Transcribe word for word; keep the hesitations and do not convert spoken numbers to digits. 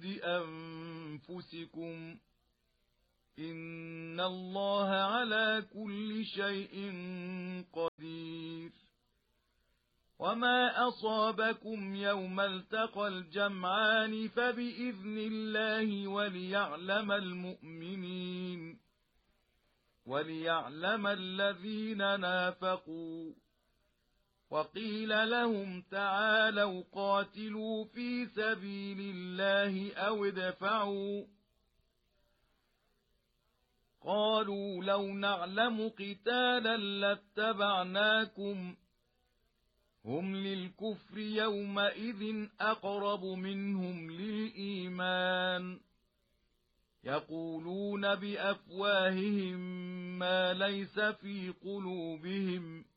أنفسكم إن الله على كل شيء قدير وما أصابكم يوم التقى الجمعان فبإذن الله وليعلم المؤمنين وليعلم الذين نافقوا وقيل لهم تعالوا قاتلوا في سبيل الله أو ادفعوا قالوا لو نعلم قتالا لاتبعناكم هم للكفر يومئذ أقرب منهم للإيمان يقولون بأفواههم ما ليس في قلوبهم